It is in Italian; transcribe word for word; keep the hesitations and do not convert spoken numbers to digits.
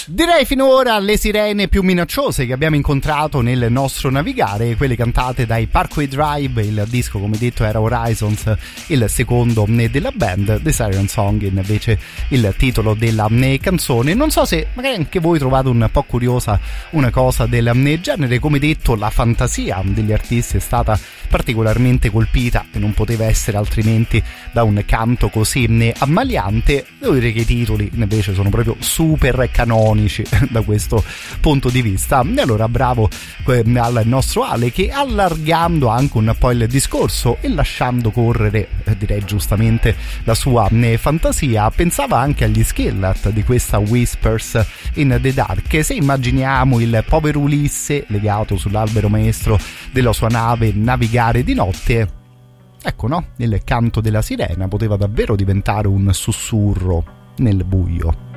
Direi finora le sirene più minacciose che abbiamo incontrato nel nostro navigare, quelle cantate dai Parkway Drive. Il disco, come detto, era Horizons, il secondo della band. The Siren Song invece il titolo della canzone. Non so se magari anche voi trovate un po' curiosa una cosa del genere. Come detto, la fantasia degli artisti è stata particolarmente colpita, e non poteva essere altrimenti, da un canto così ammaliante. Devo dire che i titoli invece sono proprio super canonici da questo punto di vista. E allora bravo eh, al nostro Ale, che allargando anche un po' il discorso e lasciando correre, eh, direi giustamente, la sua eh, fantasia, pensava anche agli Skillet di questa Whispers in the Dark. Se immaginiamo il povero Ulisse legato sull'albero maestro della sua nave navigare di notte, ecco, no, il canto della sirena poteva davvero diventare un sussurro nel buio.